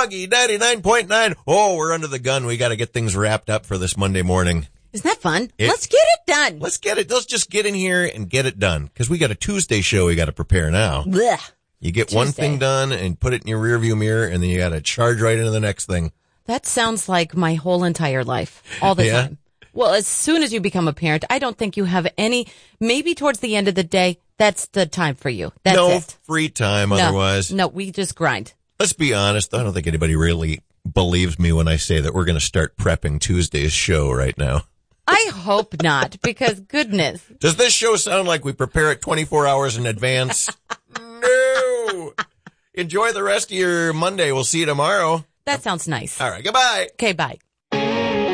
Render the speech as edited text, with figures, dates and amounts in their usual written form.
Froggy 99.9. Oh, we're under the gun. We got to get things wrapped up for this Monday morning. Isn't that fun? Let's get it done. Let's get it. Let's just get in here and get it done. Because we got a Tuesday show we got to prepare now. Blech. You get one thing done and put it in your rearview mirror, and then you got to charge right into the next thing. That sounds like my whole entire life, all the time. Well, as soon as you become a parent, I don't think you have any, maybe towards the end of the day, that's the time for you. That's no it. Free time otherwise. No, we just grind. Let's be honest. I don't think anybody really believes me when I say that we're going to start prepping Tuesday's show right now. I hope not, because goodness. Does this show sound like we prepare it 24 hours in advance? No. Enjoy the rest of your Monday. We'll see you tomorrow. That sounds nice. All right. Goodbye. Okay, bye.